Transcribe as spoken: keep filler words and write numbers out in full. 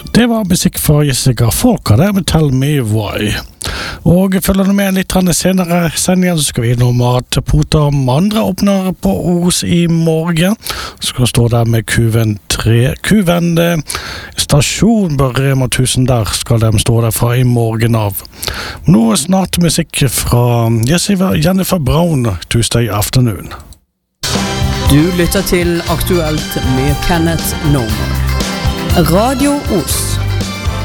Det var musikk fra Jessica Folker der med Tell Me Why. Og følger du med litt senere sendingen, så skal vi innom at Pota Mandra åpner på Os i morgen. Så skal stå der med Kuven tre, Kuven stasjon på Rema tusen, der skal de stå der fra i morgen av. Nå snart musikk fra Jennifer Brown, Tuesday Afternoon. Du lytter til Aktuelt med Kenneth Norman. Radio Os.